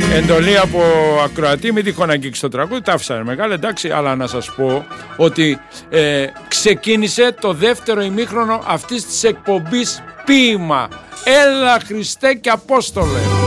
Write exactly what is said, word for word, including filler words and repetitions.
Εντολή από ακροατή, μην τυχόν αγγίξει το τραγούδι, τα άφησα μεγάλη, εντάξει, αλλά να σας πω ότι ε, ξεκίνησε το δεύτερο ημίχρονο αυτής της εκπομπής ποίημα. Έλα Χριστέ και Απόστολε.